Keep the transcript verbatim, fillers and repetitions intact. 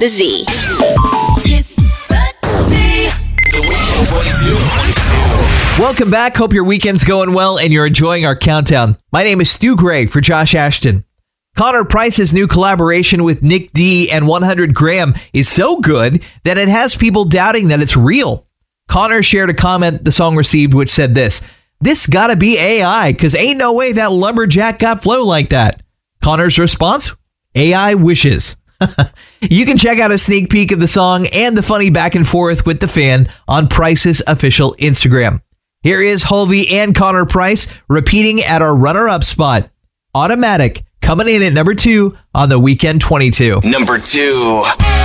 The Z. It's the Z. The Weekend twenty-two. Welcome back. Hope your weekend's going well and you're enjoying our countdown. My name is Stu Gray for Josh Ashton. Connor Price's new collaboration with Nick D and one hundred gram is so good that it has people doubting that it's real. Connor shared a comment the song received which said this: "This gotta be A I, because ain't no way that lumberjack got flow like that." Connor's response: "A I wishes." You can check out a sneak peek of the song and the funny back and forth with the fan on Price's official Instagram. Here is Hulvey and Connor Price repeating at our runner-up spot. Automatic, coming in at number two on the Weekend twenty-two. Number two.